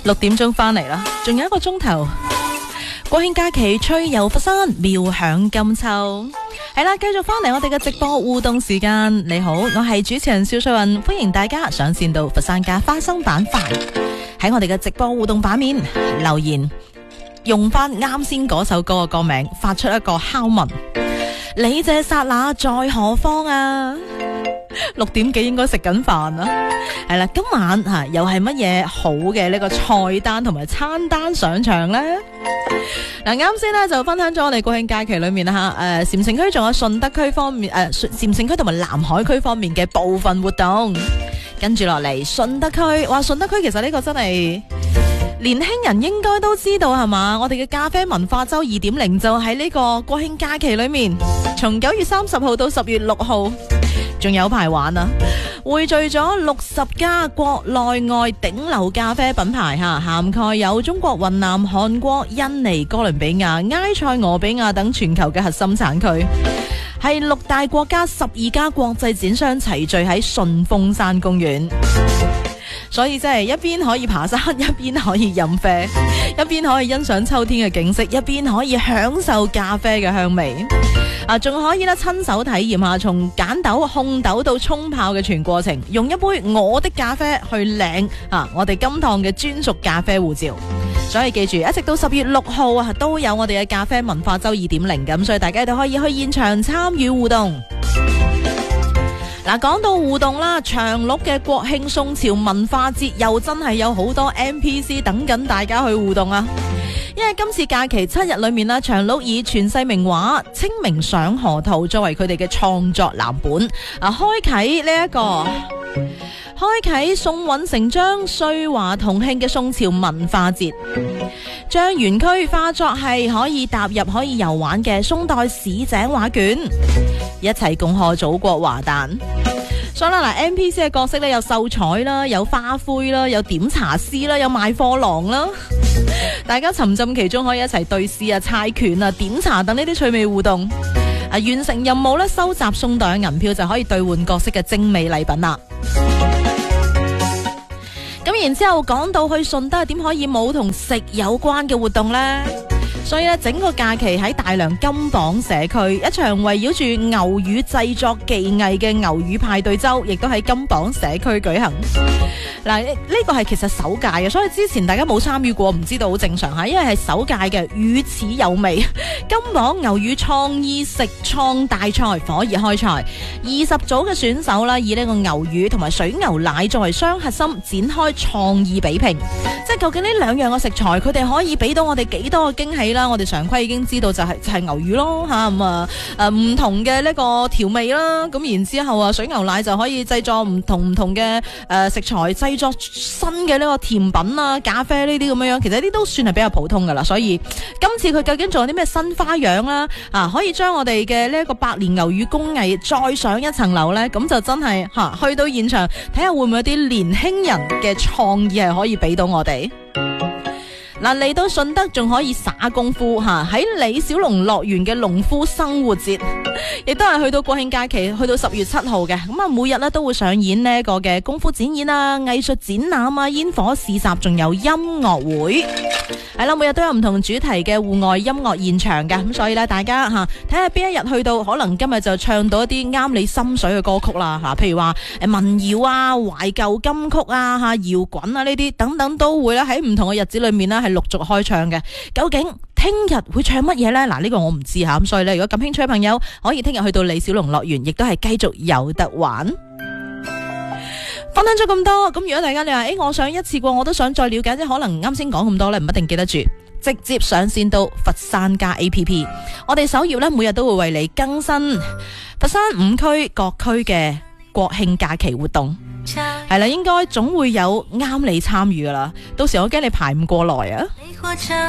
6點鐘翻嚟啦，仲有1個鐘頭。國慶假期趣遊佛山，妙享金秋。係啦，繼續翻嚟我哋嘅直播互動時間。你好，我係主持人蕭瑞雲，歡迎大家上線到佛山嘅花生板塊，喺我哋嘅直播互動版面留言，用翻啱先嗰首歌嘅歌名，發出一個敲問。你這剎那在何方啊？6點幾應該食緊飯啦。係啦，今晚又係乜嘢好嘅呢個菜單同埋餐單上場呢？嗱，啱先呢就分享咗我哋國慶假期裏面啦吓，禪城區仲有順德區方面禪城區同埋南海區方面嘅部分活動。跟住落嚟順德區，哇！順德區其實呢個真係年輕人應該都知道係嘛？我哋嘅咖啡文化周 2.0 就喺呢個國慶假期裏面，從9月30號到10月6號，仲有排玩啊！匯聚咗60家國內外頂流咖啡品牌吓，涵蓋有中國雲南、韓國、印尼、哥倫比亞、埃塞俄比亞等全球嘅核心產區，係6大國家12家國際展商齊聚喺順峰山公園。所以即係一邊可以爬山，一邊可以飲啡，一邊可以欣賞秋天嘅景色，一邊可以享受咖啡嘅香味。仲可以咧親手體驗下從揀豆、烘豆到沖泡嘅全過程，用一杯我的咖啡去領我哋金堂嘅專屬咖啡護照。所以記住，一直到10月6號都有我哋嘅咖啡文化周 2.0 咁，所以大家都可以去現場參與互動。嗱，講到互動啦，長鹿嘅國慶宋朝文化節又真係有好多 NPC 等緊大家去互動啊！因為今次假期7日裏面啦，長鹿以傳世名畫《清明上河圖》作為佢哋嘅創作藍本，開啟宋韻成章、歲華同慶嘅宋朝文化節，將園區化作係可以踏入、可以遊玩嘅宋代市井畫卷，一齊恭賀祖國華誕。所以啦，NPC 嘅角色咧有秀才啦，有花魁啦，有點茶師啦，有賣貨郎啦，大家沉浸其中，可以一齊對詩猜拳點茶等呢啲趣味互動。完成任務咧，收集宋代嘅銀票就可以兌換各式嘅精美禮品啦。咁然之後講到去順德，點可以冇同食有關嘅活動呢？所以咧，整個假期喺大良金榜社區，一場圍繞住牛乳製作技藝嘅牛乳派對周，亦都喺金榜社區舉行。嗱，呢個係其實首屆嘅，所以之前大家冇參與過，唔知道好正常吓，因為係首屆嘅乳齒有味金榜牛乳創意食創大賽火熱開賽，20組嘅選手啦，以呢個牛乳同埋水牛奶作為雙核心，展開創意比拼。即係究竟呢兩樣嘅食材，佢哋可以俾到我哋幾多嘅驚喜啦？我哋常規已經知道就係牛乳咯吓，咁唔同嘅呢個調味啦，咁然之後水牛奶就可以製作唔同嘅食材，製作新嘅呢個甜品啊、咖啡呢啲咁樣，其實呢啲都算係比較普通噶啦。所以今次佢究竟仲有啲咩新花樣啦？可以將我哋嘅呢一個百年牛乳工藝再上一層樓呢？咁就真係去到現場睇下會唔會有啲年輕人嘅創意係可以俾到我哋。嗱，嚟到順德仲可以耍功夫喺李小龍樂園嘅農夫生活節，亦都係去到國慶假期，去到10月7號嘅。咁每日咧都會上演呢一個嘅功夫展演啊、藝術展覽啊、煙火市集，仲有音樂會。係啦，每日都有唔同主題嘅戶外音樂現場嘅。咁所以咧，大家睇下邊一日去到，可能今日就唱到一啲啱你心水嘅歌曲啦。譬如話民謠啊、懷舊金曲啊、搖滾啊呢啲等等，都會咧喺唔同嘅日子裏面咧係陸續開唱嘅。究竟聽日會唱乜嘢呢？嗱，呢個我唔知吓。咁所以咧，如果感興趣嘅朋友，可以聽日去到李小龍樂園，亦都係繼續有得玩。分享咗咁多，咁如果大家你話我想一次過我都想再了解，即係可能啱先講咁多咧，唔一定記得住，直接上線到佛山加 APP， 我哋首頁咧每日都會為你更新佛山5區各區嘅國慶假期活動。係啦，應該總會有啱你參與噶啦，到時我驚你排唔過來啊。